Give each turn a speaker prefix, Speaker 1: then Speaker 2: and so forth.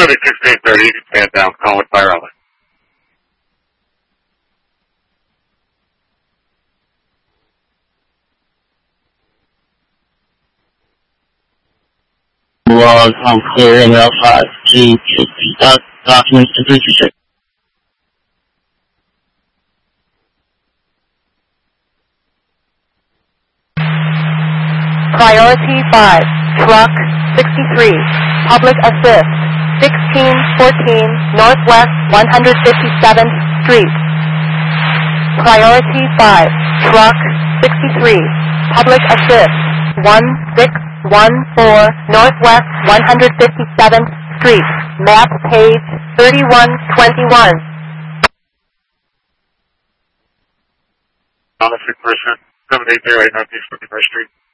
Speaker 1: 830, stand down, call it fire outlet.
Speaker 2: Log, I'm clear in L5 to documents to 326.
Speaker 3: Priority 5, truck 63, public assist, 1614 Northwest 157th Street. Priority 5, truck 63, public assist, 1614 Northwest 157th Street, map page 3121.
Speaker 1: On the 6%, 7808 Northeast 51st Street.